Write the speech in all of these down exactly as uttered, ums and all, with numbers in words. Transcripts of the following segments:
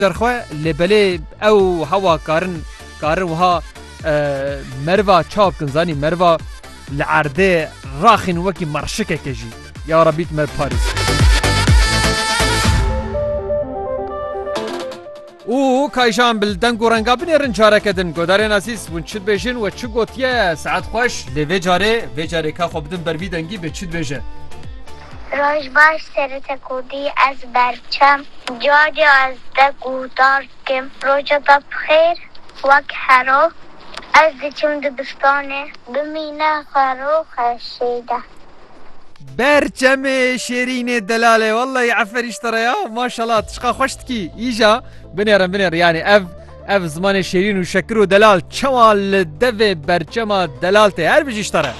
درخوا لبله او هوا کارن کارن وها مروا چاپ کن زانی مروا لعرده راخین وکی مرشکه کجی یا ربیت مر پاریس او کایشان بلدنگ و رنگا بنیرن چاره کدن گودار ناسیس ون چید بیشن و چی گوتیه ساعت خوش لوی جاره وی جاره که خوب بدن بروی دنگی به چید بیشه راج باش سرت کودی از برچم جاج از دگودار کم روجا دا بخیر وک هرو از دچم دبستانه بمینه خرو خشیده برچم شیرین دلاله والله عفریش ترى يا ما شاء الله تشقى خوشتكي يجا بنير بنير يعني اف اف زمان شیرین و شکر و دلال چمال دو برچم دلالته هر بجیش ترى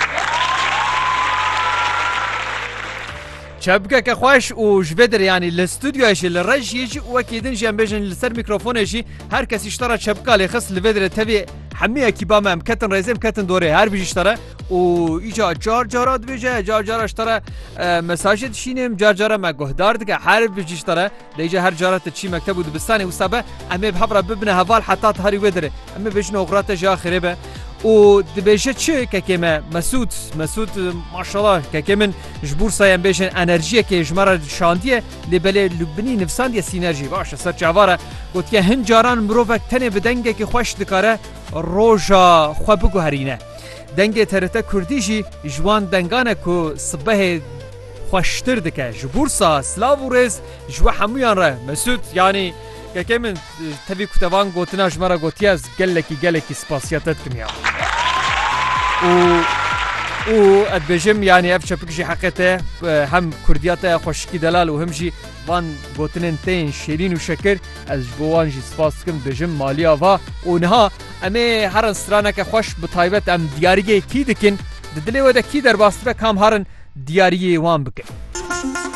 شبكه كخواش وجبدر يعني الاستوديو ايش الرج يجي واكيد جنب بيجن لسر ميكروفون ايش هر كس اشترى شبكه لخص لفدر تبي حميه كيبام مكتن ريزم كتن دوري هر بيجي اشترى واجا جار جارات بيجي جار جار اشترى مساجد شينم جار جار ما جهدار دك هر بيجي اشترى ليجي هر جارات تشي مكتب ودبستاني وسبه اما بحبره ببنه هفال حتى هاري ودر اما بيجن اوقات جا خربه و دبیجه چه که کم مسعود مسعود ماشاءالله که کمن جبور سایم بیشن انرژی که جمره شاندیه لبله لبنی نفساندی سینرژی باشه سر جواره گفت که هنجاران مروفک تنه بدنگه که خوش دکاره روژا خواب بگو هرینه دنگه ترته کردیجی جوان دنگانه که صبح خوشتر دکه جبور سا سلاو و رز جوا حمویان ره مسعود یعنی که کمن تبی کتوان گوتنا جمره گوتی از گلکی گلکی سپاسیاتت کنیا و و ادبجم يعني اف شبكشي حقته هم كردياته خوشكي دلال وهم جي وان گوتنن تين شيرين وشكر از بوان جي سپاسكم بجم ماليا وا ونها امي هرن سترانك خوش بطايبت ام دياريه كي دكن ددلي ودا كي در باستبك هم هرن دياريه وان بك